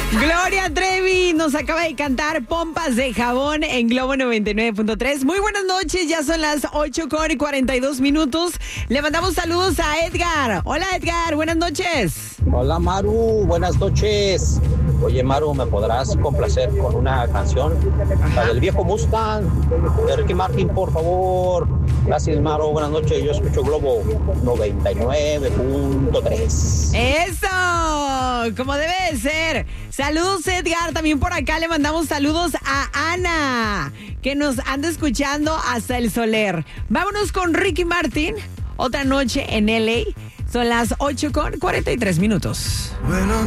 Gloria Trevi nos acaba de cantar Pompas de Jabón en Globo 99.3. Muy buenas noches, ya son las 8:42. Le mandamos saludos a Edgar. Hola Edgar, buenas noches. Hola Maru, buenas noches. Oye Maru, ¿me podrás complacer con una canción? La del viejo Mustang, de Ricky Martin, por favor. Gracias Maru, buenas noches. Yo escucho Globo 99.3. ¡Eso! Como debe de ser. Saludos Edgar, también por acá le mandamos saludos a Ana, que nos anda escuchando hasta el Soler. Vámonos con Ricky Martin, Otra Noche en LA. Son las 8:43. When I'm